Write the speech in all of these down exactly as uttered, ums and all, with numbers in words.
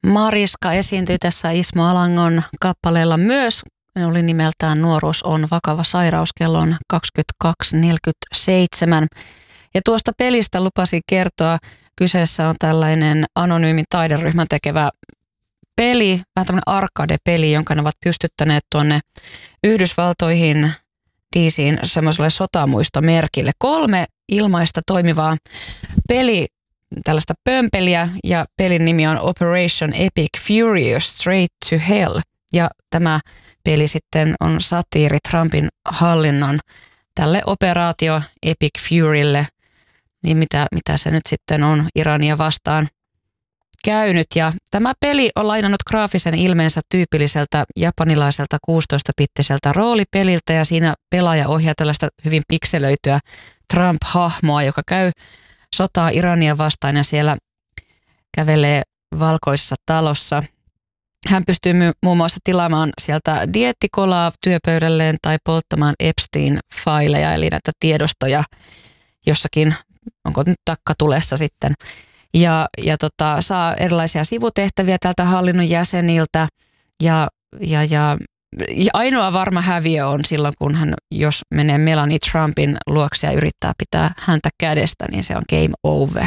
Mariska esiintyi tässä Ismo Alangon kappaleella myös. Oli nimeltään Nuoruus on vakava sairaus, kello on kaksikymmentäkaksi neljäkymmentäseitsemän. Ja tuosta pelistä lupasin kertoa. Kyseessä on tällainen anonyymin taideryhmän tekevä peli, vähän tämmöinen arcade-peli, jonka ne ovat pystyttäneet tuonne Yhdysvaltoihin D C:n semmoiselle sotamuistomerkille. Kolme ilmaista toimivaa peli, tällaista pömpeliä, ja pelin nimi on Operation Epic Furious Straight to Hell. Ja tämä peli sitten on satiiri Trumpin hallinnon tälle operaatio Epic Furylle, niin mitä, mitä se nyt sitten on Irania vastaan käynyt. Ja tämä peli on lainannut graafisen ilmeensä tyypilliseltä japanilaiselta kuusitoista-bittiseltä roolipeliltä, ja siinä pelaaja ohjaa tällaista hyvin pikselöityä Trump-hahmoa, joka käy sotaa Irania vastaan ja siellä kävelee valkoisessa talossa. Hän pystyy my- muun muassa tilaamaan sieltä dieettikolaa työpöydälleen tai polttamaan Epstein-faileja, eli näitä tiedostoja jossakin, onko nyt takkatulessa sitten. Ja, ja tota, saa erilaisia sivutehtäviä tältä hallinnon jäseniltä ja, ja, ja, ja ainoa varma häviö on silloin, kun hän, jos menee Melania Trumpin luokse ja yrittää pitää häntä kädestä, niin se on game over.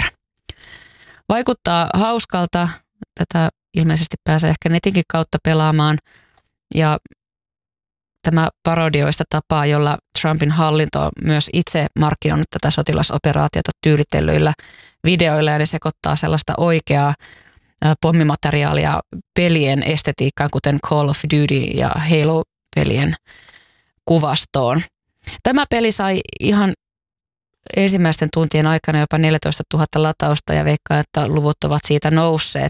Vaikuttaa hauskalta. Tätä ilmeisesti pääsee ehkä netinkin kautta pelaamaan, ja tämä parodioista tapaa, jolla Trumpin hallinto on myös itse markkinoinut tätä sotilasoperaatiota tyylitellyillä videoilla, ja ne sekoittaa sellaista oikeaa pommimateriaalia pelien estetiikkaan, kuten Call of Duty ja Halo-pelien kuvastoon. Tämä peli sai ihan ensimmäisten tuntien aikana jopa neljätoista tuhatta latausta, ja veikkaan, että luvut ovat siitä nousseet.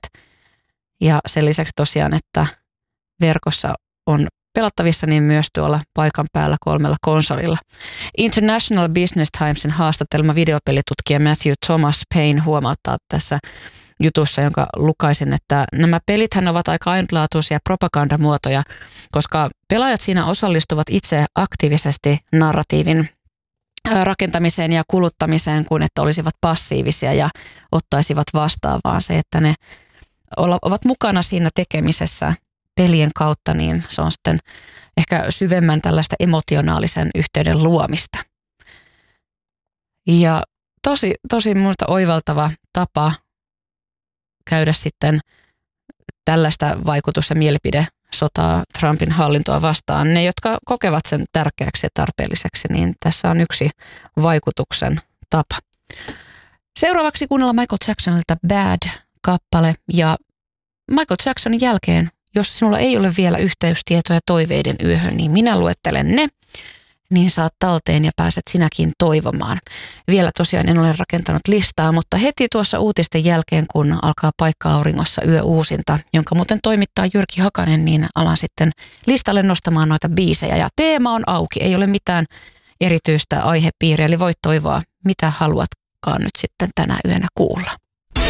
Ja sen lisäksi tosiaan, että verkossa on pelattavissa niin myös tuolla paikan päällä kolmella konsolilla. International Business Timesin haastattelema videopelitutkija Matthew Thomas Payne huomauttaa tässä jutussa, jonka lukaisin, että nämä pelithän ovat aika ainutlaatuisia propagandamuotoja, koska pelaajat siinä osallistuvat itse aktiivisesti narratiivin rakentamiseen ja kuluttamiseen, kuin että olisivat passiivisia ja ottaisivat vastaan, vaan se, että ne ovat mukana siinä tekemisessä pelien kautta, niin se on sitten ehkä syvemmän tällaista emotionaalisen yhteyden luomista. Ja tosi, tosi minusta oivaltava tapa käydä sitten tällaista vaikutus- ja mielipidesotaa Trumpin hallintoa vastaan. Ne, jotka kokevat sen tärkeäksi ja tarpeelliseksi, niin tässä on yksi vaikutuksen tapa. Seuraavaksi kuunnellaan Michael Jacksonilta Bad-kappale, ja Michael Jacksonin jälkeen, jos sinulla ei ole vielä yhteystietoja toiveiden yöhön, niin minä luettelen ne, niin saat talteen ja pääset sinäkin toivomaan. Vielä tosiaan en ole rakentanut listaa, mutta heti tuossa uutisten jälkeen, kun alkaa Paikka-auringossa yöuusinta, jonka muuten toimittaa Jyrki Hakanen, niin alan sitten listalle nostamaan noita biisejä. Ja teema on auki, ei ole mitään erityistä aihepiiriä, eli voit toivoa, mitä haluatkaan nyt sitten tänä yönä kuulla.